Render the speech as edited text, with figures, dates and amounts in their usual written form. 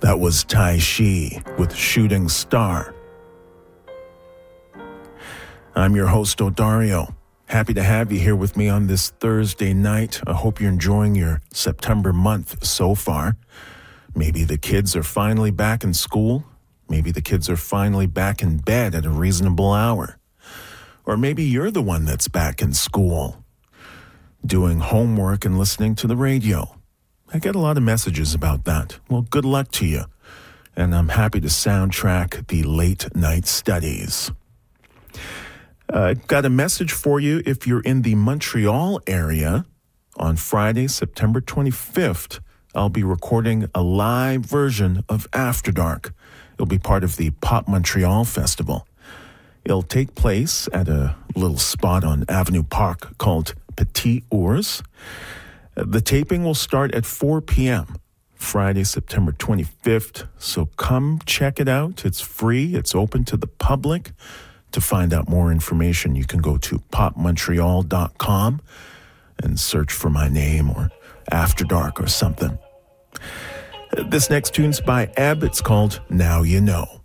That was Tai Shi with Shooting Star. I'm your host, Odario. Happy to have you here with me on this Thursday night. I hope you're enjoying your September month so far. Maybe the kids are finally back in school. Maybe the kids are finally back in bed at a reasonable hour. Or maybe you're the one that's back in school, doing homework and listening to the radio. I get a lot of messages about that. Well, good luck to you. And I'm happy to soundtrack the late night studies. I've got a message for you if you're in the Montreal area. On Friday, September 25th, I'll be recording a live version of After Dark. It'll be part of the Pop Montreal Festival. It'll take place at a little spot on Avenue Park called Petit Ours. The taping will start at 4 p.m. Friday, September 25th. So come check it out. It's free. It's open to the public. To find out more information, you can go to popmontreal.com and search for my name or After Dark or something. This next tune's by Ebb. It's called Now You Know.